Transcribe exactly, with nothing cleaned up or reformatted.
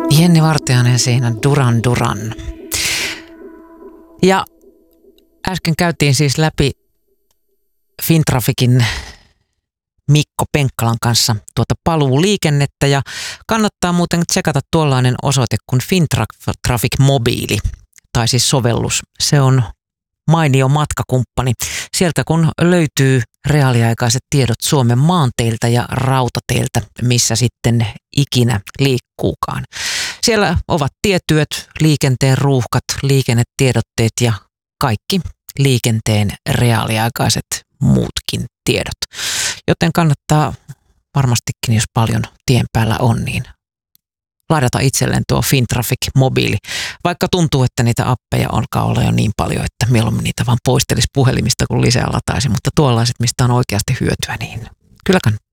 Jenni Vartiainen siinä Duran Duran. Ja äsken käytiin siis läpi Fintraficin Mikko Penkkalan kanssa tuota paluuliikennettä ja kannattaa muuten tsekata tuollainen osoite kuin Fintrafic Mobiili tai siis sovellus. Se on mainio matkakumppani. Sieltä kun löytyy reaaliaikaiset tiedot Suomen maanteiltä ja rautateiltä, missä sitten ikinä liikkuukaan. Siellä ovat tietyöt, liikenteen ruuhkat, liikennetiedotteet ja kaikki liikenteen reaaliaikaiset muutkin tiedot. Joten kannattaa varmastikin, jos paljon tien päällä on, niin ladata itselleen tuo Fintrafic mobiili. Vaikka tuntuu, että niitä appeja alkaa olla jo niin paljon, että mieluummin niitä vaan poistelisi puhelimista, kun lisää lataisi. Mutta tuollaiset, mistä on oikeasti hyötyä, niin kyllä kannattaa.